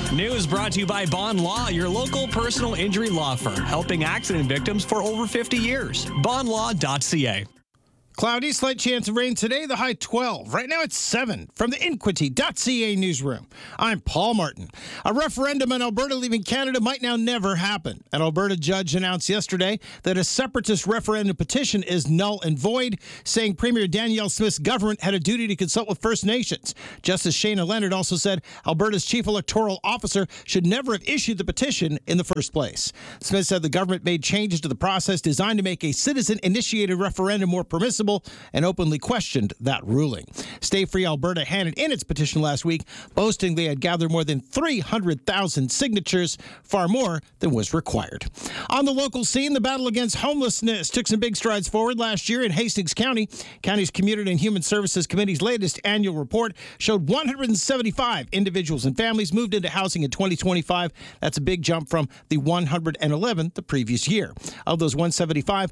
News brought to you by Bond Law, your local personal injury law firm, helping accident victims for over 50 years. BondLaw.ca. Cloudy, slight chance of rain today, the high 12. Right now it's 7. From the Inquity.ca newsroom, I'm Paul Martin. A referendum in Alberta leaving Canada might now never happen. An Alberta judge announced yesterday that a separatist referendum petition is null and void, saying Premier Danielle Smith's government had a duty to consult with First Nations. Justice Shayna Leonard also said Alberta's chief electoral officer should never have issued the petition in the first place. Smith said the government made changes to the process designed to make a citizen-initiated referendum more permissible and openly questioned that ruling. Stay Free Alberta handed in its petition last week, boasting they had gathered more than 300,000 signatures, far more than was required. On the local scene, the battle against homelessness took some big strides forward last year in Hastings County. County's Community and Human Services Committee's latest annual report showed 175 individuals and families moved into housing in 2025. That's a big jump from the 111 the previous year. Of those 175,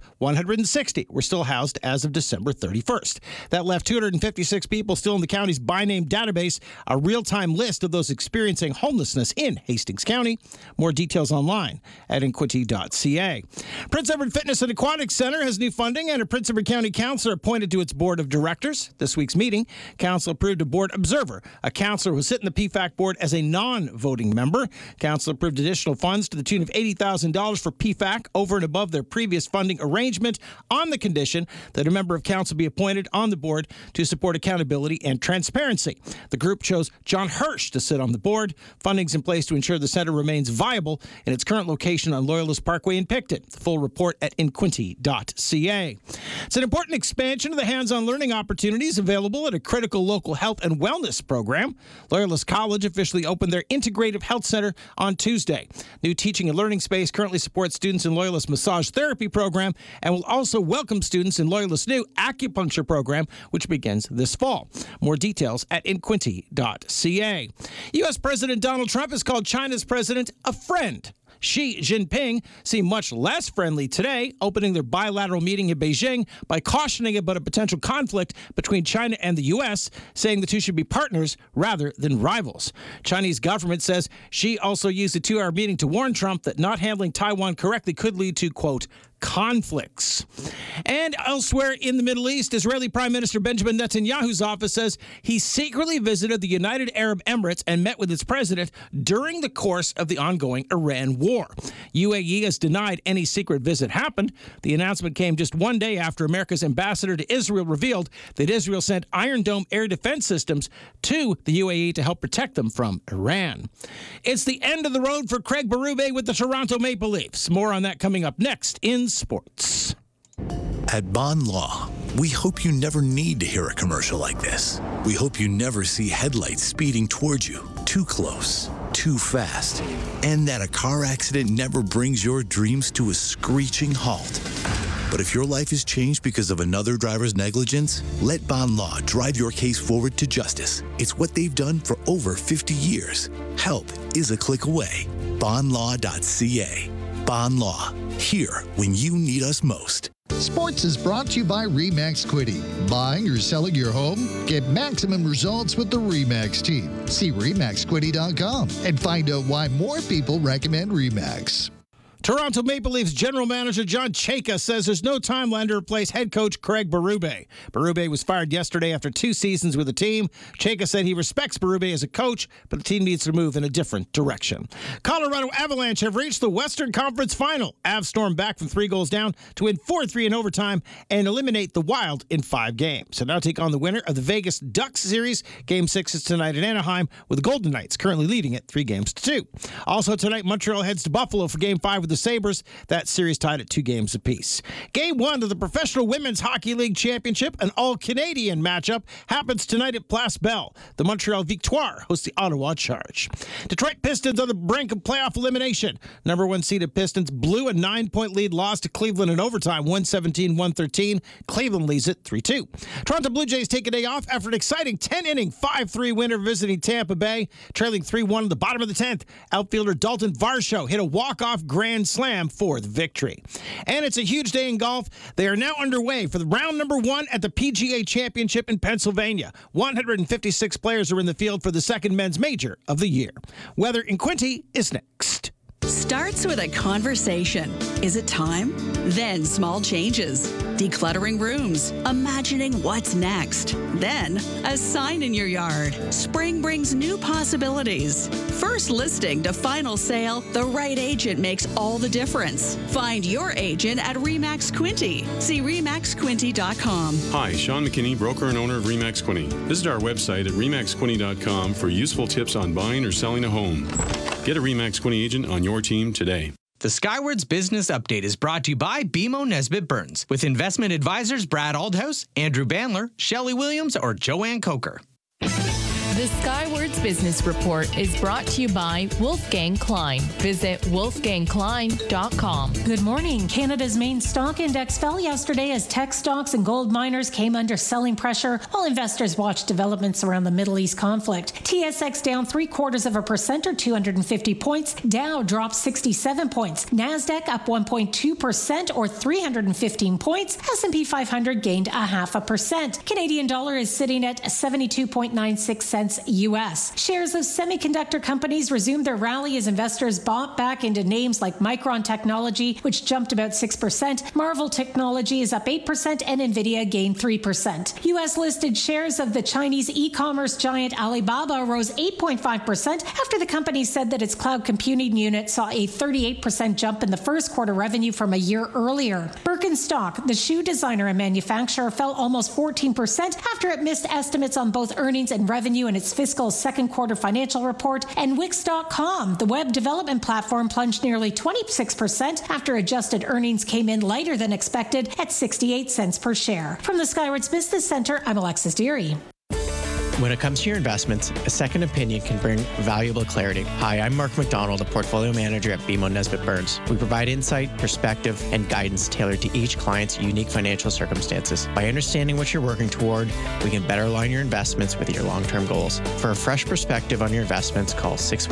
160 were still housed as of December 31st. That left 256 people still in the county's by name database, a real-time list of those experiencing homelessness in Hastings County. More details online at inquity.ca. Prince Edward Fitness and Aquatic Center has new funding and a Prince Edward County councillor appointed to its board of directors. This week's meeting, council approved a board observer, a councillor who will sit in the PFAC board as a non-voting member. Council approved additional funds to the tune of $80,000 for PFAC over and above their previous funding arrangement on the condition that a member of council be appointed on the board to support accountability and transparency. The group chose John Hirsch to sit on the board. Funding's in place to ensure the center remains viable in its current location on Loyalist Parkway in Picton. The full report at inquity.ca. It's an important expansion of the hands-on learning opportunities available at a critical local health and wellness program. Loyalist College officially opened their Integrative Health Center on Tuesday. New teaching and learning space currently supports students in Loyalist Massage Therapy program and will also welcome students in Loyalist's new acupuncture program, which begins this fall. More details at inquity.ca. U.S. President Donald Trump has called China's president a friend. Xi Jinping seemed much less friendly today, opening their bilateral meeting in Beijing by cautioning about a potential conflict between China and the U.S., saying the two should be partners rather than rivals. Chinese government says Xi also used a 2-hour meeting to warn Trump that not handling Taiwan correctly could lead to, quote, conflicts. And elsewhere in the Middle East, Israeli Prime Minister Benjamin Netanyahu's office says he secretly visited the United Arab Emirates and met with its president during the course of the ongoing Iran war. UAE has denied any secret visit happened. The announcement came just one day after America's ambassador to Israel revealed that Israel sent Iron Dome air defense systems to the UAE to help protect them from Iran. It's the end of the road for Craig Berube with the Toronto Maple Leafs. More on that coming up next in sports. At Bond Law, we hope you never need to hear a commercial like this. We hope you never see headlights speeding towards you, too close, too fast, and that a car accident never brings your dreams to a screeching halt. But if your life is changed because of another driver's negligence, let Bond Law drive your case forward to justice. It's what they've done for over 50 years. Help is a click away. BondLaw.ca. Bond Law, here when you need us most. Sports is brought to you by RE/MAX Quiddy. Buying or selling your home? Get maximum results with the RE/MAX team. See REMAXQuiddy.com and find out why more people recommend RE/MAX. Toronto Maple Leafs general manager John Chayka says there's no timeline to replace head coach Craig Berube. Berube was fired yesterday after 2 seasons with the team. Chayka said he respects Berube as a coach, but the team needs to move in a different direction. Colorado Avalanche have reached the Western Conference Final. Avs stormed back from 3 goals down to win 4-3 in overtime and eliminate the Wild in 5 games. So now take on the winner of the Vegas Ducks series. Game 6 is tonight in Anaheim, with the Golden Knights currently leading it 3-2. Also tonight, Montreal heads to Buffalo for Game 5 with the Sabres. That series tied at 2 games apiece. Game 1 of the Professional Women's Hockey League Championship, an all-Canadian matchup, happens tonight at Place Bell. The Montreal Victoire hosts the Ottawa Charge. Detroit Pistons on the brink of playoff elimination. Number 1 seeded Pistons blew a 9-point lead, loss to Cleveland in overtime, 117-113. Cleveland leads it 3-2. Toronto Blue Jays take a day off after an exciting 10-inning 5-3 winner visiting Tampa Bay, trailing 3-1 in the bottom of the 10th. Outfielder Dalton Varsho hit a walk-off grand Grand Slam for the victory. And it's a huge day in golf. They are now underway for the round number 1 at the PGA Championship in Pennsylvania. 156 players are in the field for the second men's major of the year. Weather in Quinte is next. Starts with a conversation. Is it time? Then small changes. Decluttering rooms. Imagining what's next. Then a sign in your yard. Spring brings new possibilities. First listing to final sale, the right agent makes all the difference. Find your agent at RE/MAX Quinte. See RE/MAXQuinte.com. Hi, Sean McKinney, broker and owner of RE/MAX Quinte. Visit our website at RE/MAXQuinte.com for useful tips on buying or selling a home. Get a RE/MAX Quinte agent on your team today. The Skywards Business Update is brought to you by BMO Nesbitt Burns, with investment advisors Brad Aldhouse, Andrew Bandler, Shelley Williams, or Joanne Coker. The Skywards Business Report is brought to you by Wolfgang Klein. Visit wolfgangklein.com. Good morning. Canada's main stock index fell yesterday as tech stocks and gold miners came under selling pressure while investors watched developments around the Middle East conflict. TSX down 0.75% or 250 points. Dow dropped 67 points. NASDAQ up 1.2% or 315 points. S&P 500 gained 0.5%. Canadian dollar is sitting at 72.96 cents U.S. Shares of semiconductor companies resumed their rally as investors bought back into names like Micron Technology, which jumped about 6%. Marvell Technology is up 8% and NVIDIA gained 3%. U.S.-listed shares of the Chinese e-commerce giant Alibaba rose 8.5% after the company said that its cloud computing unit saw a 38% jump in the first quarter revenue from a year earlier. Birkenstock, the shoe designer and manufacturer, fell almost 14% after it missed estimates on both earnings and revenue in its fiscal second quarter financial report. And Wix.com, the web development platform, plunged nearly 26% after adjusted earnings came in lighter than expected at 68 cents per share. From the Skywards Business Center, I'm Alexis Deary. When it comes to your investments, a second opinion can bring valuable clarity. Hi, I'm Mark McDonald, a portfolio manager at BMO Nesbitt Burns. We provide insight, perspective, and guidance tailored to each client's unique financial circumstances. By understanding what you're working toward, we can better align your investments with your long-term goals. For a fresh perspective on your investments, call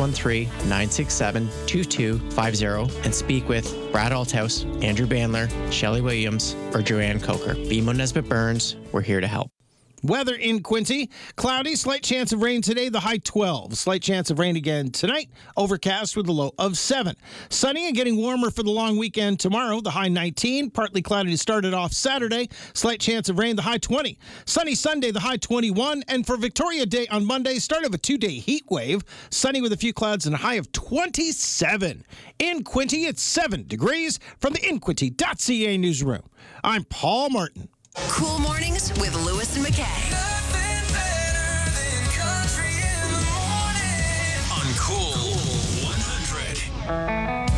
613-967-2250 and speak with Brad Althouse, Andrew Bandler, Shelley Williams, or Joanne Coker. BMO Nesbitt Burns, we're here to help. Weather in Quinte, cloudy, slight chance of rain today, the high 12. Slight chance of rain again tonight, overcast with a low of 7. Sunny and getting warmer for the long weekend tomorrow, the high 19. Partly cloudy to start it off Saturday, slight chance of rain, the high 20. Sunny Sunday, the high 21. And for Victoria Day on Monday, start of a 2-day heat wave, sunny with a few clouds and a high of 27. In Quinte, it's 7 degrees from the inquinte.ca newsroom. I'm Paul Martin. Cool Mornings with Lewis and McKay.